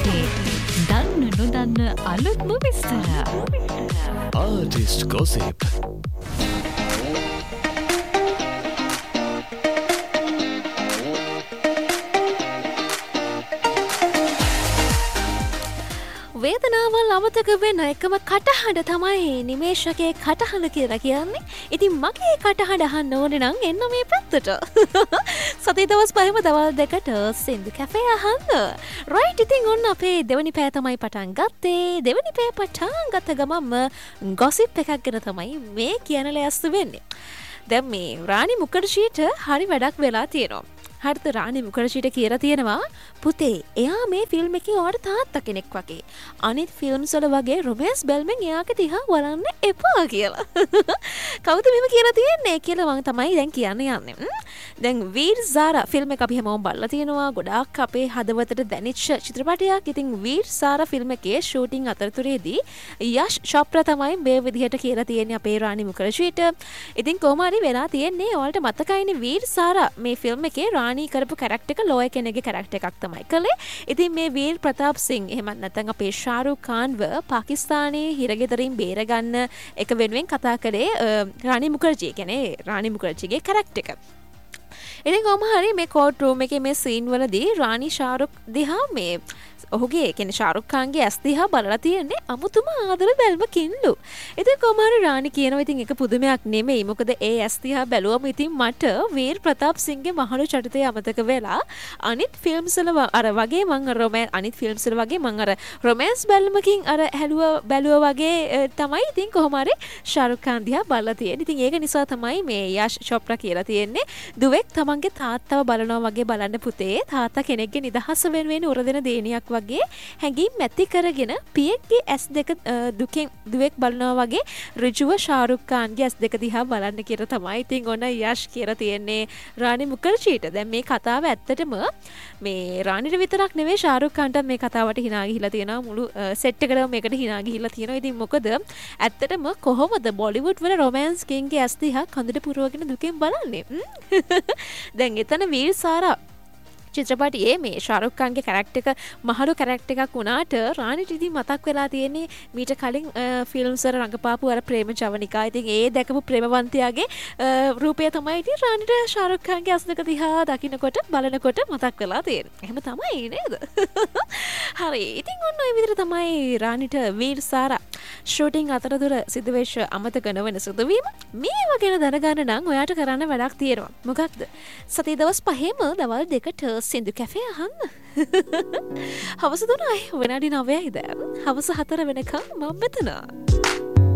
ඔහුගේ දන්න නොදන්න අලුත්ම විස්තර. Artist Gossip. වේදනාවල් අමතක වෙන එකම කටහඬ තමයි නිමේෂකේ කටහඬ කියලා කියන්නේ. ඉතින් මගේ කටහඬ අහන්න ඕනේ නම් එන්න මේ පැත්තට. සතේ දවස් 5ම දවල් 2ට සින්දු කැෆේ අහන්න. රයිට් ඉතින් ඔන්න අපේ දෙවනි පැය තමයි පටන් ගත්තේ. දෙවනි පැය පටන් ගත්ත ගමන්ම ගොසිප් එකක් ගැන තමයි මේ කියන ලෑස්ති වෙන්නේ. දැන් මේ රාණි මුකර්ජීට හරි වැඩක් වෙලා තියෙනවා. හරිත රාණි මුකර්ජීට කියලා තියෙනවා පුතේ එයා මේ ෆිල්ම් එකේ ඔයාට තාත්තා කෙනෙක් වගේ. අනිත් ෆිල්ම්ස් වල වගේ රොමැන්ස් බැල්මෙන් එයාගේ දිහා බලන්න එපා කියලා. කවුද මෙහෙම කියලා තියෙන්නේ කියලා මම තමයි දැන් කියන්න යන්නේ. දැන් වීර් සාරා ෆිල්ම් එක අපි හැමෝම බලලා තියෙනවා. ගොඩාක් අපේ හදවතට දැනෙච්ච චිත්‍රපටයක්. ඉතින් වීර් සාරා ෆිල්ම් එකේ ෂූටින් අතරතුරේදී යෂ් චොප්රා තමයි මේ විදිහට කියලා තියෙන්නේ අපේ රාණි මුකර්ජීට. ඉතින් කොහොම හරි වෙලා තියෙන්නේ ඔයාලට මතකයිනේ වීර් සාරා මේ ෆිල්ම් එකේ කරපු කැරක්ටර් එක ලෝය කෙනෙක්ගේ කැරක්ටර් එකක් තමයි කළේ. ඉතින් මේ වීර් ප්‍රතාප් සිං එහෙමත් නැත්නම් අපේ ශාරුක් ඛාන්ව පාකිස්තානයේ හිරගෙදරින් බේරගන්න එක වෙනුවෙන් කතා කළේ රාණි මුකර්ජී කියන්නේ රාණි මුකර්ජීගේ කැරක්ටර් එක. ඉතින් කොහොම හරි මේ කෝට් රූම් එකේ මේ සීන් වලදී රාණි ශාරුක් දිහා මේ ඔහුගේ කියන්නේ ශාරුක් ඛාන්ගේ ඇස් දිහා බලලා තියෙන්නේ අමුතුම ආදර බැල්මකින්ලු. ඉතින් කොහොමහරි රාණි කියනවා ඉතින් ඒක පුදුමයක් නෙමෙයි. මොකද ඒ ඇස් දිහා බැලුවම ඉතින් මට වීර් ප්‍රතාප් සිංගේ මහලු චරිතය අමතක වෙලා අනිත් ෆිල්ම්ස් වල අර වගේ මං අනිත් ෆිල්ම්ස් වල වගේ මං අර රොමැන්ස් බැල්මකින් අර බැලුවා වගේ තමයි ඉතින් කොහොමහරි ශාරුක් ඛාන් දිහා බලලා තියෙන්නේ. ඉතින් ඒක නිසා තමයි මේ යෂ් චොප්රා කියලා තියෙන්නේ දුවෙක් තමන්ගේ තාත්තව බලනවා වගේ බලන්න පුතේ තාත්තා කෙනෙක්ගේ නිදහස වෙනුවෙන් උරදෙන දේනියක් වගේ හැඟීම් ඇති කරගෙන පියෙක්ගේ ඇස් දෙක දුවෙක් බලනවා වගේ ඍජුව ශාරුක් ඛාන්ගේ ඇස් දෙක දිහා බලන්න කියලා තමයි ඉතින් ඔන්න යෂ් කියලා තියෙන්නේ රාණි මුකර්ජීට. දැන් මේ කතාව ඇත්තටම මේ රාණිට විතරක් නෙවෙයි ශාරුක් ඛාන්ටත් මේ කතාවට hina ගිහිලා තියෙනවා. මුළු සෙට් එකටම මේකට hina ගිහිලා තියෙනවා. ඉතින් මොකද ඇත්තටම කොහොමද බොලිවුඩ් වල රොමැන්ස් කින්ගේ ඇස් දිහා කඳුට පුරවගෙන දුකෙන් බලන්නේ? දැන් එතන වීර් සාරා චිත්‍රපටියේ මේ ශාරුක් ඛාන්ගේ කැරක්ටර් එක මහලු කැරක්ටර් එකක් වුණාට රාණිට ඉතින් මතක් වෙලා තියෙන්නේ මීට කලින් ෆිල්ම්ස් වල රඟපාපු අර ප්‍රේම ජවනිකා. ඉතින් ඒ දැකපු ප්‍රේමවන්තයාගේ රූපය තමයි ඉතින් රාණිට ශාරුක් ඛාන්ගේ ඇස් දෙක දිහා දකින්නකොට බලනකොට මතක් වෙලා තියෙන්නේ. එහෙම තමයි නේද? හරි. ඉතින් ඔන්න ඔය විදිහට තමයි රාණිට වීර් සාරා ෂූටින් අතරතුර සිදුවෙච්ච අමතක නොවන සිදුවීම. මේව ගැන දැනගන්න නම් ඔයාට කරන්න වැඩක් තියෙනවා. මොකක්ද? සතිය දවස් 5ම දවල් 2ට සින්දු කැෆේ අහන්න. හවස 3යි විනාඩි 9යි දැන්. හවස 4 වෙනකම් මම මෙතන.